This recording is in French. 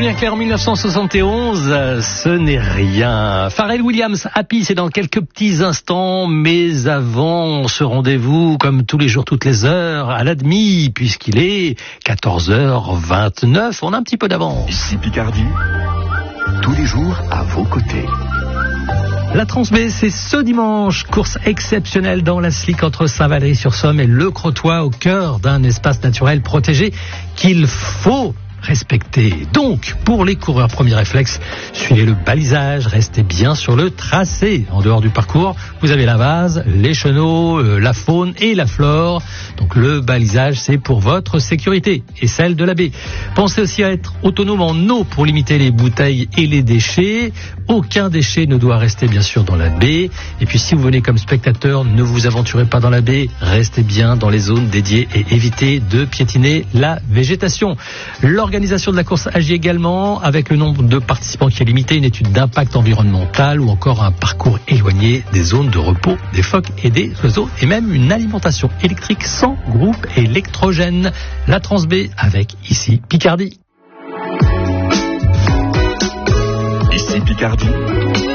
Julien Clerc en 1971, ce n'est rien. Pharrell Williams, Happy, c'est dans quelques petits instants, mais avant ce rendez-vous, comme tous les jours, toutes les heures, à la demi, puisqu'il est 14h29, on a un petit peu d'avance. Ici Picardie, tous les jours à vos côtés. La Transb, c'est ce dimanche, course exceptionnelle dans la Slick entre Saint-Valery-sur-Somme et Le Crotoy, au cœur d'un espace naturel protégé qu'il faut respecter. Donc, pour les coureurs, premier réflexe, suivez le balisage, restez bien sur le tracé. En dehors du parcours, vous avez la vase, les chenaux, la faune et la flore. Donc le balisage, c'est pour votre sécurité et celle de la baie. Pensez aussi à être autonome en eau pour limiter les bouteilles et les déchets. Aucun déchet ne doit rester bien sûr dans la baie. Et puis si vous venez comme spectateur, ne vous aventurez pas dans la baie, restez bien dans les zones dédiées et évitez de piétiner la végétation. L'organisation de la course agit également avec le nombre de participants qui est limité, une étude d'impact environnemental ou encore un parcours éloigné des zones de repos des phoques et des oiseaux et même une alimentation électrique sans groupe électrogène. La Transb avec ici Picardie. Ici Picardie.